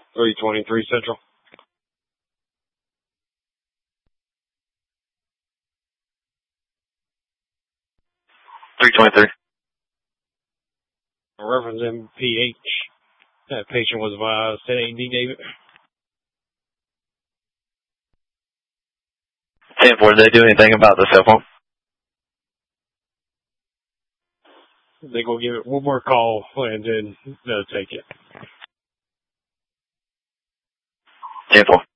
323 Central. 323. Reference MPH. That patient was advised 1080 David. 10-4, did they do anything about the cell phone? They're going to give it one more call and then they'll take it. 10-4.